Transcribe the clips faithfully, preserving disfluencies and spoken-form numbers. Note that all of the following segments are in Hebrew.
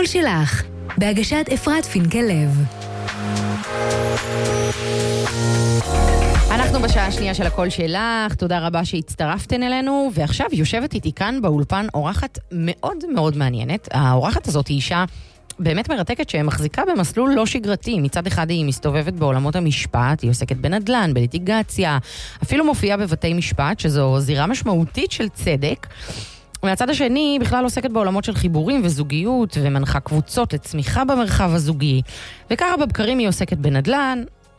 הקול שלך, בהגשת אפרת פינקל-לב. אנחנו בשעה השנייה של הקול שלך, תודה רבה שהצטרפתן אלינו, ועכשיו יושבת איתי כאן באולפן אורחת מאוד מאוד מעניינת. האורחת הזאת היא אישה באמת מרתקת שמחזיקה במסלול לא שגרתי. מצד אחד היא מסתובבת בעולמות המשפט, היא עוסקת בנדל"ן, בליטיגציה, אפילו מופיעה בבתי משפט, שזו זירה משמעותית של צדק. מהצד השני היא בכלל עוסקת בעולמות של חיבורים וזוגיות, ומנחה קבוצות לצמיחה במרחב הזוגי. וככה בבקרים היא עוסקת בנדל"ן,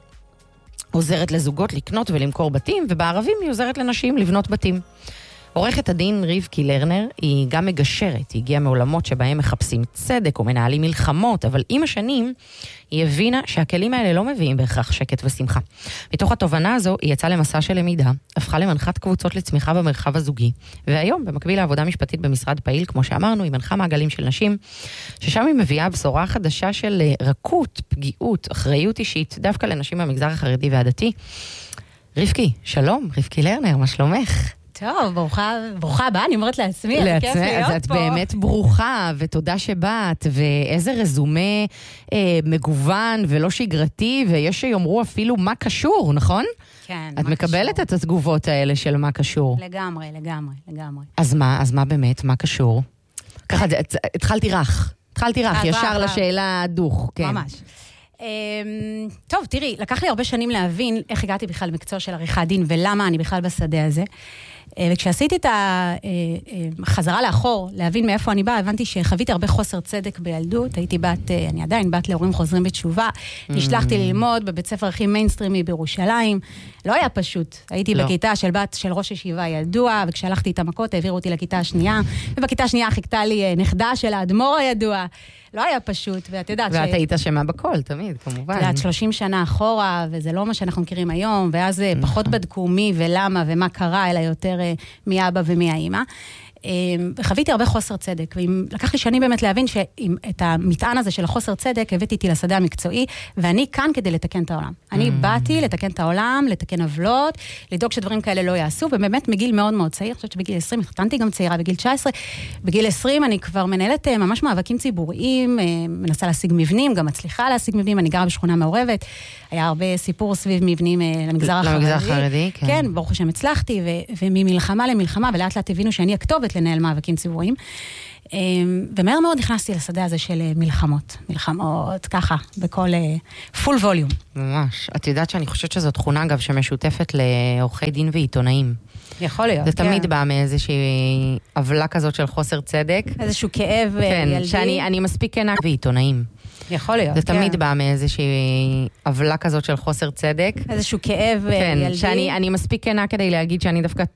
עוזרת לזוגות לקנות ולמכור בתים, ובערבים היא עוזרת לנשים לבנות בתים. עורכת הדין רבקי לרנר היא גם מגשרת, היא הגיעה מעולמות שבהם מחפשים צדק ומנהלים מלחמות, אבל עם השנים היא הבינה שהכלים האלה לא מביאים בהכרח שקט ושמחה. מתוך התובנה הזו היא יצאה למסע של למידה, הפכה למנחת קבוצות לצמיחה במרחב הזוגי, והיום במקביל לעבודה משפטית במשרד פעיל, כמו שאמרנו, היא מנחה מעגלים של נשים, ששם היא מביאה בשורה חדשה של רכות, פגיעות, אחריות אישית, דווקא לנשים במגזר החרדי והדתי. רבקי, שלום, רבקי לרנר, מה שלומך? טוב, ברוכה, ברוכה הבאה, אני אומרת לעצמי, אז כיף להיות פה. אז את באמת ברוכה, ותודה שבאת, ואיזה רזומה אה, מגוון ולא שגרתי, ויש שיאמרו אפילו מה קשור, נכון? כן, את מקבלת את התגובות האלה של מה קשור. לגמרי, לגמרי, לגמרי. אז מה, אז מה באמת, מה קשור? ככה, התחלתי רך, התחלתי רך, ישר לשאלה הדוך, כן. ממש. טוב, תראי, לקח לי הרבה שנים להבין איך הגעתי בכלל למקצוע של עריכת דין, ולמה אני בכלל בשדה הזה. וכשעשיתי את החזרה לאחור, להבין מאיפה אני באה, הבנתי שחוויתי הרבה חוסר צדק בילדות, הייתי בת, אני עדיין בת להורים חוזרים בתשובה, נשלחתי ללמוד בבית ספר הכי מיינסטרימי בירושלים, לא היה פשוט, הייתי בכיתה של בת של ראש ישיבה ידוע, וכשהלכתי את המכות העבירו אותי לכיתה השנייה, ובכיתה השנייה חיכתה לי נכדה של האדמו"ר הידוע, לא היה פשוט, ואת יודעת ואת היית אשמה בכל, תמיד, כמובן. את יודעת, שלושים שנה אחורה, וזה לא מה שאנחנו מכירים היום, ואז פחות בדקו מי ולמה ומה קרה, אלא יותר מי אבא ומי האמא. וחוויתי הרבה חוסר צדק, ולקח לי שנים באמת להבין שאת המטען הזה של החוסר צדק הבאתי איתי לשדה המקצועי, ואני כאן כדי לתקן את העולם. אני באתי לתקן את העולם, לתקן עוולות, לדאוג שדברים כאלה לא יעשו, ובאמת מגיל מאוד מאוד צעיר, אני חושבת שבגיל עשרים, התחתנתי גם צעירה, בגיל תשע עשרה, בגיל עשרים אני כבר מנהלת ממש מאבקים ציבוריים, מנסה להשיג מבנים, גם מצליחה להשיג מבנים, אני גרה בשכונה מעורבת, היה הרבה סיפור סביב מבנים למגזר החרדי. כן, ברוך השם הצלחתי, וממלחמה למלחמה, ולאט לאט הבינו שאני הכתובת לנהל מאבקים ציבוריים. ומהר מאוד נכנסתי לשדה הזה של מלחמות. מלחמות, ככה, בכל פול ווליום. ממש. את יודעת שאני חושבת שזו תכונה, אגב, שמשותפת לעורכי דין ועיתונאים. יכול להיות. זה תמיד בא מאיזושהי עוולה כזאת של חוסר צדק. איזשהו כאב ילדי. כן, שאני מספיק כנה ועיתונאים. יכול להיות. זה תמיד בא מאיזושהי עוולה כזאת של חוסר צדק. איזשהו כאב ילדי. כן, שאני מספיק כנה כדי להגיד שאני דווקא